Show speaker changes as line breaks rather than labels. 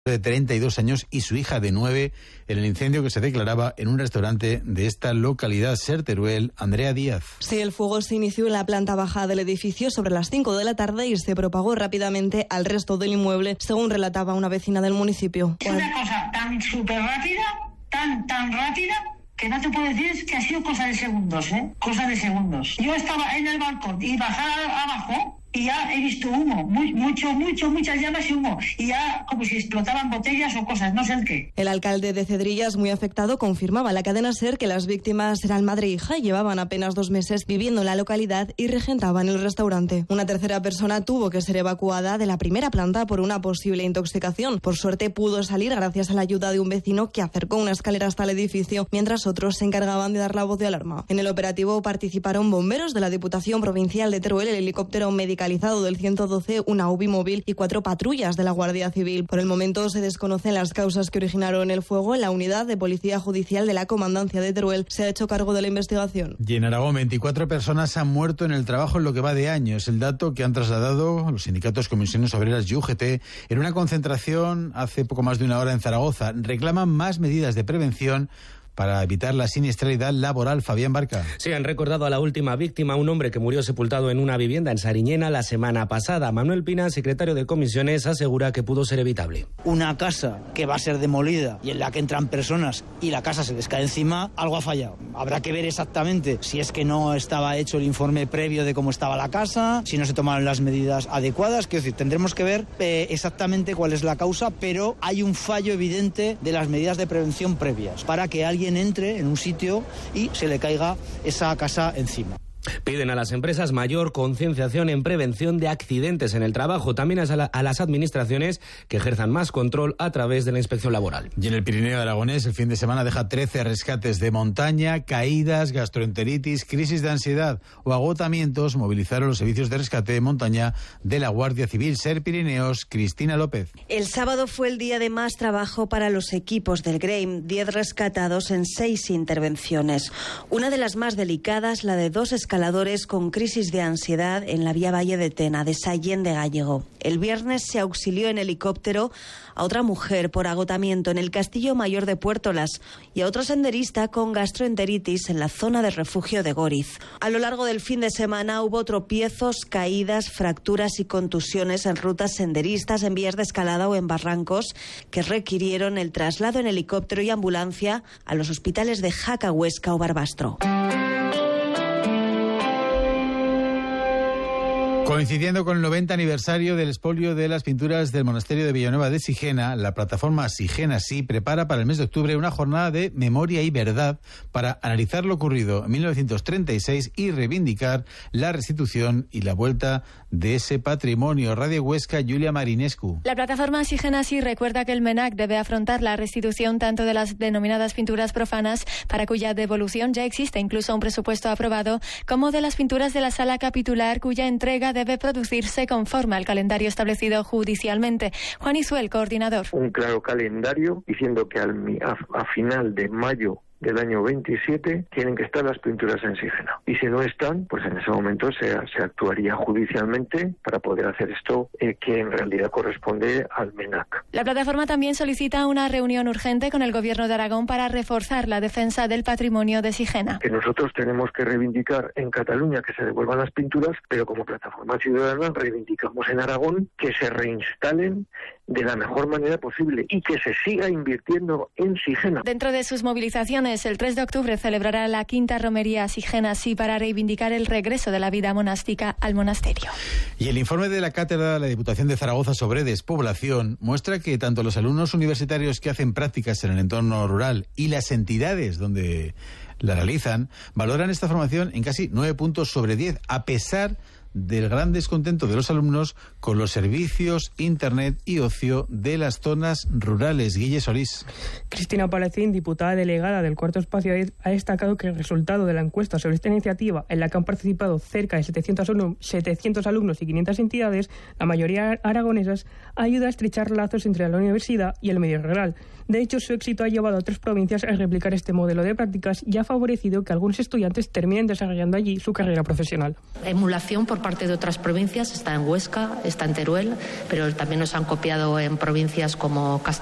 de 32 años y su hija de 9 en el incendio que se declaraba en un restaurante de esta localidad, Ser Teruel. Andrea Díaz.
Sí, el fuego se inició en la planta baja del edificio sobre las 5 de la tarde y se propagó rápidamente al resto del inmueble, según relataba una vecina del municipio.
Es una cosa tan súper rápida, tan rápida, que no te puedo decir que ha sido cosa de segundos, cosa de segundos. Yo estaba en el balcón y bajaba abajo y ya he visto humo, muchas llamas y humo, y ya como si explotaban botellas o cosas, no sé el qué.
El alcalde de Cedrillas, muy afectado, confirmaba a la cadena SER que las víctimas eran madre e hija y llevaban apenas 2 meses viviendo en la localidad y regentaban el restaurante. Una tercera persona tuvo que ser evacuada de la primera planta por una posible intoxicación. Por suerte pudo salir gracias a la ayuda de un vecino que acercó una escalera hasta el edificio, mientras otros se encargaban de dar la voz de alarma. En el operativo participaron bomberos de la Diputación Provincial de Teruel, el helicóptero medicalizado del 112, una UBI móvil y 4 patrullas de la Guardia Civil. Por el momento se desconocen las causas que originaron el fuego. La unidad de Policía Judicial de la Comandancia de Teruel se ha hecho cargo de la investigación.
Y en Aragón, 24 personas han muerto en el trabajo en lo que va de año. Es el dato que han trasladado los sindicatos Comisiones Obreras y UGT en una concentración hace poco más de una hora en Zaragoza. Reclaman más medidas de prevención para evitar la siniestralidad laboral. Fabián Barca.
Sí, han recordado a la última víctima, un hombre que murió sepultado en una vivienda en Sariñena la semana pasada. Manuel Pina, secretario de Comisiones, asegura que pudo ser evitable.
Una casa que va a ser demolida y en la que entran personas y la casa se les cae encima, algo ha fallado. Habrá que ver exactamente si es que no estaba hecho el informe previo de cómo estaba la casa, si no se tomaron las medidas adecuadas. Quiero decir, tendremos que ver exactamente cuál es la causa, pero hay un fallo evidente de las medidas de prevención previas para que alguien entre en un sitio y se le caiga esa casa encima.
Piden a las empresas mayor concienciación en prevención de accidentes en el trabajo. También a las administraciones que ejerzan más control a través de la inspección laboral.
Y en el Pirineo aragonés, el fin de semana deja 13 rescates de montaña, caídas, gastroenteritis, crisis de ansiedad o agotamientos. Movilizaron los servicios de rescate de montaña de la Guardia Civil. Ser Pirineos, Cristina López.
El sábado fue el día de más trabajo para los equipos del GREIM. 10 rescatados en 6 intervenciones. Una de las más delicadas, la de 2 escaladores con crisis de ansiedad en la vía Valle de Tena, de Sallén de Gallego. El viernes se auxilió en helicóptero a otra mujer por agotamiento en el Castillo Mayor de Puertolas y a otro senderista con gastroenteritis en la zona de refugio de Góriz. A lo largo del fin de semana hubo tropiezos, caídas, fracturas y contusiones en rutas senderistas, en vías de escalada o en barrancos que requirieron el traslado en helicóptero y ambulancia a los hospitales de Jaca, Huesca o Barbastro.
Coincidiendo con el 90 aniversario del expolio de las pinturas del monasterio de Villanueva de Sigena, la plataforma Sigena Sí prepara para el mes de octubre una jornada de memoria y verdad para analizar lo ocurrido en 1936 y reivindicar la restitución y la vuelta de ese patrimonio. Radio Huesca, Julia Marinescu.
La plataforma Sigena Sí recuerda que el MENAC debe afrontar la restitución tanto de las denominadas pinturas profanas, para cuya devolución ya existe incluso un presupuesto aprobado, como de las pinturas de la sala capitular, cuya entrega debe producirse conforme al calendario establecido judicialmente. Juan Isuel, coordinador.
Un claro calendario diciendo que a final de mayo del año 27 tienen que estar las pinturas en Sigena. Y si no están, pues en ese momento se actuaría judicialmente para poder hacer esto que en realidad corresponde al MENAC.
La plataforma también solicita una reunión urgente con el Gobierno de Aragón para reforzar la defensa del patrimonio de Sigena.
Que nosotros tenemos que reivindicar en Cataluña que se devuelvan las pinturas, pero como plataforma ciudadana reivindicamos en Aragón que se reinstalen de la mejor manera posible y que se siga invirtiendo en Sigena.
Dentro de sus movilizaciones, el 3 de octubre celebrará la quinta romería Sigena Sí para reivindicar el regreso de la vida monástica al monasterio.
Y el informe de la cátedra de la Diputación de Zaragoza sobre despoblación muestra que tanto los alumnos universitarios que hacen prácticas en el entorno rural y las entidades donde la realizan valoran esta formación en casi 9 puntos sobre 10, a pesar del gran descontento de los alumnos con los servicios, internet y ocio de las zonas rurales. Guille Solís.
Cristina Palacín, diputada delegada del Cuarto Espacio, ha destacado que el resultado de la encuesta sobre esta iniciativa, en la que han participado cerca de 700 alumnos y 500 entidades, la mayoría aragonesas, ayuda a estrechar lazos entre la universidad y el medio rural. De hecho, su éxito ha llevado a 3 provincias a replicar este modelo de prácticas y ha favorecido que algunos estudiantes terminen desarrollando allí su carrera profesional.
Emulación por por parte de otras provincias, está en Huesca, está en Teruel, pero también nos han copiado en provincias como Castilla